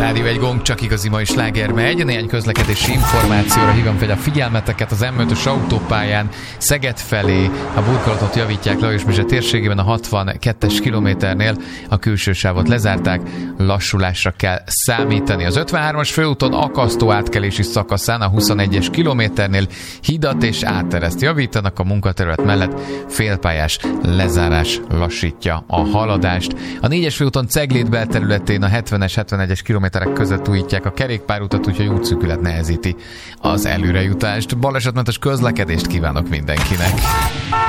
Rádió egy gong, csak igazi mai sláger megy. Néhány közlekedési információra hívom fel a figyelmeteket. Az M5-ös autópályán Szeged felé a burkolatot javítják Lajos-Mezse térségében, a 62-es kilométernél a külső sávot lezárták, lassulásra kell számítani. Az 53-as főúton akasztó átkelési szakaszán a 21-es kilométernél hidat és áttereszt javítanak, a munkaterület mellett félpályás lezárás lassítja a haladást. A 4-es főúton Cegléd belterületén a 70-es, 71-es kilométerek között újítják a kerékpárutat, úgyhogy útszűkület nehezíti az előrejutást. Balesetmentes közlekedést kívánok mindenkinek!